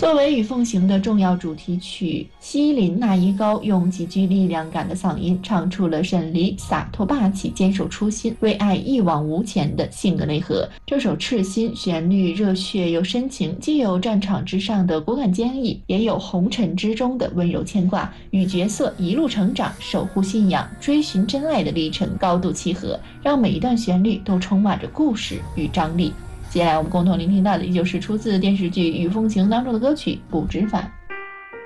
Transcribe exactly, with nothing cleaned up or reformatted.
作为《雨凤行》的重要主题曲，西林那一高用极具力量感的嗓音唱出了沈黎洒脱霸气、坚守初心、为爱一往无前的性格内核。这首《赤心》旋律热血又深情，既有战场之上的果敢坚毅，也有红尘之中的温柔牵挂，与角色一路成长、守护信仰、追寻真爱的历程高度契合，让每一段旋律都充满着故事与张力。接下来我们共同聆听到的依旧是出自电视剧《雨凤行》当中的歌曲《不知返》。